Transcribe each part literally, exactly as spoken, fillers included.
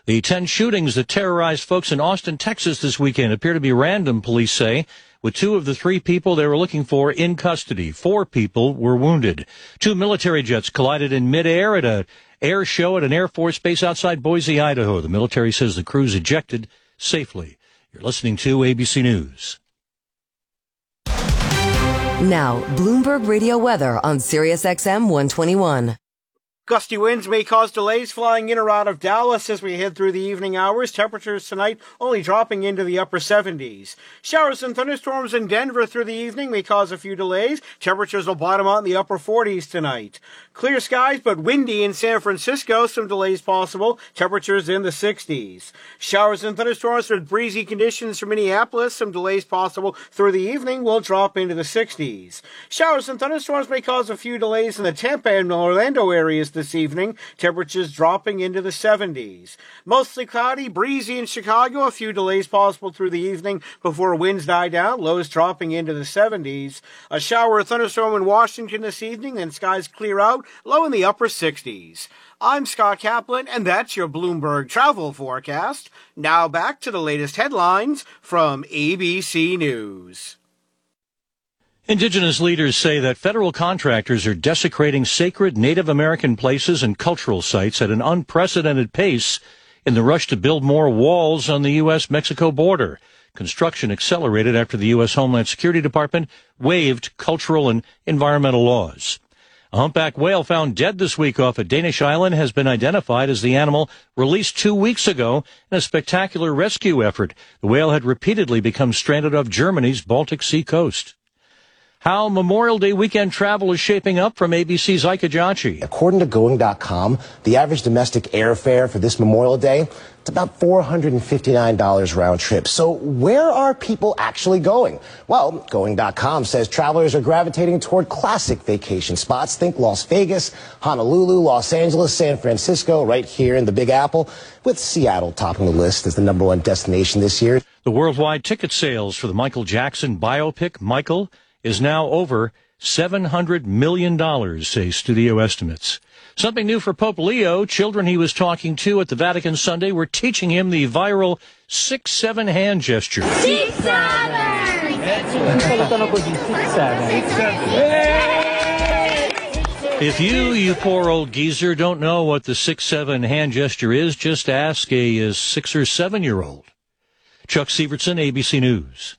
The ten shootings that terrorized folks in Austin, Texas this weekend appear to be random, police say, with two of the three people they were looking for in custody. Four people were wounded. Two military jets collided in midair at an air show at an Air Force base outside Boise, Idaho. The military says the crews ejected safely. You're listening to A B C News. Now, Bloomberg Radio weather on Sirius X M one twenty-one. Gusty winds may cause delays flying in or out of Dallas as we head through the evening hours. Temperatures tonight only dropping into the upper seventies. Showers and thunderstorms in Denver through the evening may cause a few delays. Temperatures will bottom out in the upper forties tonight. Clear skies but windy in San Francisco. Some delays possible. Temperatures in the sixties. Showers and thunderstorms with breezy conditions for Minneapolis. Some delays possible through the evening will drop into the sixties. Showers and thunderstorms may cause a few delays in the Tampa and Orlando areas this evening. Temperatures dropping into the seventies. Mostly cloudy, breezy in Chicago. A few delays possible through the evening before winds die down. Lows dropping into the seventies. A shower or thunderstorm in Washington this evening, then skies clear out. Low in the upper sixties. I'm Scott Kaplan, and that's your Bloomberg travel forecast. Now back to the latest headlines from A B C News. Indigenous leaders say that federal contractors are desecrating sacred Native American places and cultural sites at an unprecedented pace in the rush to build more walls on the U S Mexico border. Construction accelerated after the U S Homeland Security Department waived cultural and environmental laws. A humpback whale found dead this week off a Danish island has been identified as the animal released two weeks ago in a spectacular rescue effort. The whale had repeatedly become stranded off Germany's Baltic Sea coast. How Memorial Day weekend travel is shaping up from A B C's Ike Ajachi. According to Going dot com, the average domestic airfare for this Memorial Day, it's about four hundred fifty-nine dollars round trip. So where are people actually going? Well, Going dot com says travelers are gravitating toward classic vacation spots. Think Las Vegas, Honolulu, Los Angeles, San Francisco, right here in the Big Apple, with Seattle topping the list as the number one destination this year. The worldwide ticket sales for the Michael Jackson biopic, Michael, is now over seven hundred million dollars, say studio estimates. Something new for Pope Leo. Children he was talking to at the Vatican Sunday were teaching him the viral six seven hand gesture. Six, seven! If you, you poor old geezer, don't know what the six seven hand gesture is, just ask a, a six or seven-year-old. Chuck Sievertson, A B C News.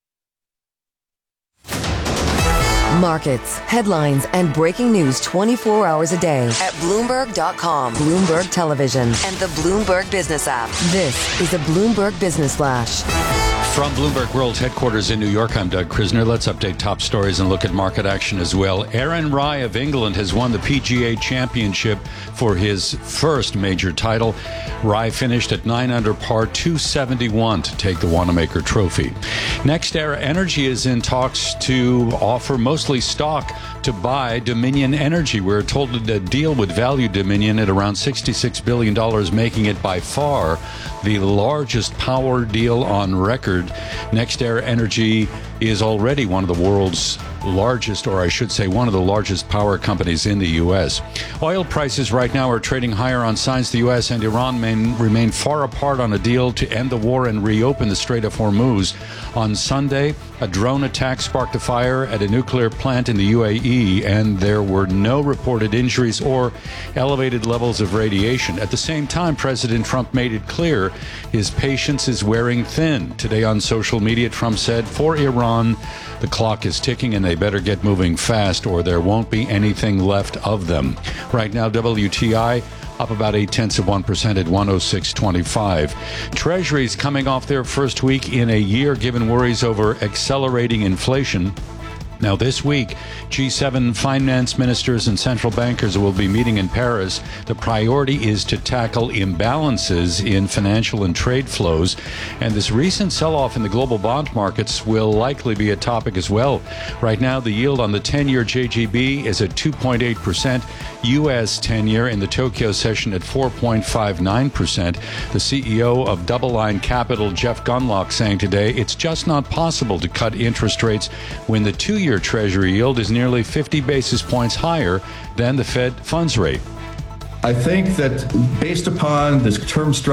Markets, headlines, and breaking news twenty-four hours a day at Bloomberg dot com, Bloomberg Television, and the Bloomberg Business app. This is a Bloomberg Business Flash. From Bloomberg World Headquarters in New York, I'm Doug Krisner. Let's update top stories and look at market action as well. Aaron Rai of England has won the P G A Championship for his first major title. Rai finished at nine under par, two seventy-one to take the Wanamaker Trophy. NextEra Energy is in talks to offer mostly stock to buy Dominion Energy. We're told to deal with value Dominion at around sixty-six billion dollars, making it by far the largest power deal on record. NextEra Energy is already one of the world's largest, or I should say one of the largest power companies in the U S. Oil prices right now are trading higher on signs the U S and Iran may remain far apart on a deal to end the war and reopen the Strait of Hormuz. On Sunday, a drone attack sparked a fire at a nuclear plant in the U A E, and there were no reported injuries or elevated levels of radiation. At the same time, President Trump made it clear his patience is wearing thin. Today on social media, Trump said, for Iran, the clock is ticking and they better get moving fast or there won't be anything left of them. Right now, W T I up about eight tenths of one percent at one oh six twenty-five. Treasuries coming off their first week in a year given worries over accelerating inflation. Now, this week, G seven finance ministers and central bankers will be meeting in Paris. The priority is to tackle imbalances in financial and trade flows. And this recent sell-off in the global bond markets will likely be a topic as well. Right now, the yield on the ten-year J G B is at two point eight percent. U S ten-year in the Tokyo session at four point five nine percent. The C E O of Double Line Capital, Jeff Gunlock, saying today it's just not possible to cut interest rates when the two-year Treasury yield is nearly fifty basis points higher than the Fed funds rate. I think that based upon this term structure,